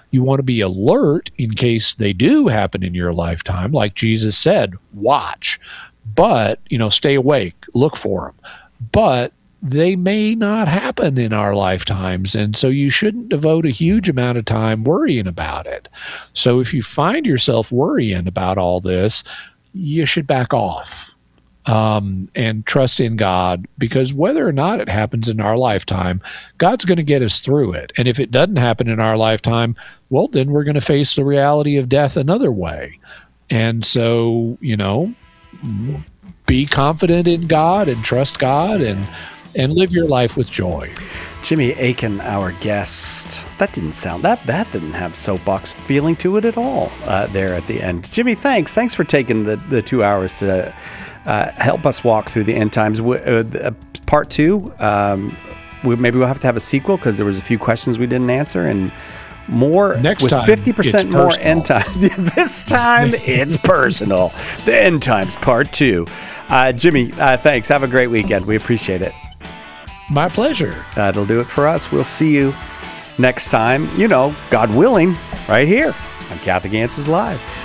You want to be alert in case they do happen in your lifetime. Like Jesus said, watch, but, stay awake, look for them. But they may not happen in our lifetimes, and so you shouldn't devote a huge amount of time worrying about it. So if you find yourself worrying about all this, you should back off and trust in God, because whether or not it happens in our lifetime, God's going to get us through it. And if it doesn't happen in our lifetime, well, then we're going to face the reality of death another way. And so, be confident in God and trust God and live your life with joy. Jimmy Akin, our guest. That didn't didn't have soapbox feeling to it at all there at the end. Jimmy, thanks. Thanks for taking the 2 hours to help us walk through the end times. Part 2, maybe we'll have to have a sequel because there was a few questions we didn't answer, and more next with time 50% more personal. end times. This time it's personal. The end times part 2. Jimmy, thanks. Have a great weekend. We appreciate it. My pleasure. That'll do it for us. We'll see you next time, God willing, right here on Catholic Answers Live.